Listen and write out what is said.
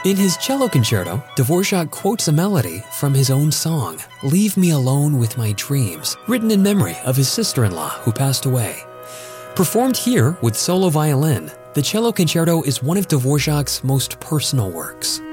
In his cello concerto, Dvorak quotes a melody from his own song, Leave Me Alone with My Dreams, written in memory of his sister-in-law who passed away. Performed here with solo violin, the cello concerto is one of Dvorak's most personal works.